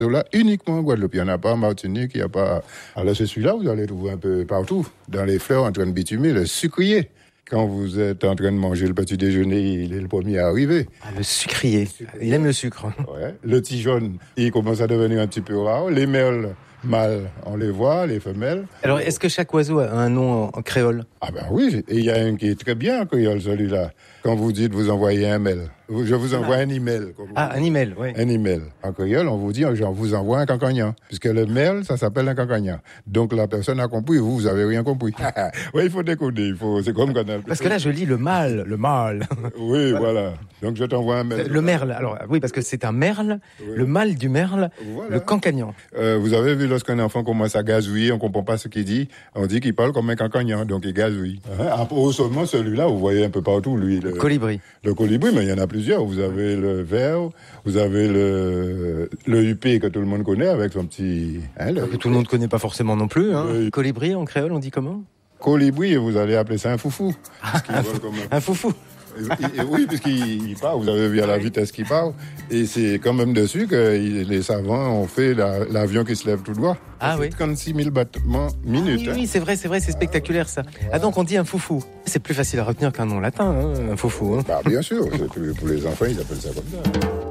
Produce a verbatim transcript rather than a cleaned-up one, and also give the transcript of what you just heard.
Là, uniquement en Guadeloupe. Il n'y en a pas en Martinique, il n'y a pas... Alors, c'est celui-là, vous allez trouver un peu partout. Dans les fleurs en train de bitumer, le sucrier. Quand vous êtes en train de manger le petit déjeuner, il est le premier à arriver. Ah, le sucrier. Il aime le sucre. Ouais. Le petit jaune, il commence à devenir un petit peu rare. Les merles mâles, on les voit, les femelles. Alors, est-ce que chaque oiseau a un nom en, en créole? Ah ben oui, et il y a un qui est très bien en créole, celui-là. Quand vous dites, vous envoyez un mail. Je vous envoie un email. Ah, un email, oui. Un email. En créole, on vous dit, je vous envoie un cancagnan. Puisque le mail, ça s'appelle un cancagnan. Donc la personne a compris, vous, vous avez rien compris. Oui, il faut décoder. Il faut, c'est comme quand on... Parce que là, je lis le mâle, le mâle. Oui, voilà. voilà. Donc je t'envoie un mail. Le merle. Alors, oui, parce que c'est un merle, oui. Le mâle du merle, voilà. Le cancagnan. Euh, vous avez vu, lorsqu'un enfant commence à gazouiller, on comprend pas ce qu'il dit, on dit qu'il parle comme un cancagnan, donc il gazouille. Hein? Oh, seulement celui-là, vous voyez un peu partout, lui. Le, le colibri. Le colibri, mais il y en a plusieurs. Vous avez le ver, vous avez le, le huppé que tout le monde connaît avec son petit... Hein, que tout le monde connaît pas forcément non plus. Hein. Le... Colibri, en créole, on dit comment? Colibri, et vous allez appeler ça un foufou. un, fou... comme un... un foufou. Et, et oui, puisqu'il part, vous avez vu à la vitesse qu'il part, et c'est quand même dessus que les savants ont fait la, l'avion qui se lève tout droit. Ah oui. trente-six mille battements minutes. Ah, oui, oui, c'est vrai, c'est vrai, c'est spectaculaire ça. Ah donc on dit un foufou. C'est plus facile à retenir qu'un nom latin, hein, un foufou. Hein. Bah, bien sûr, pour les enfants, ils appellent ça comme ça.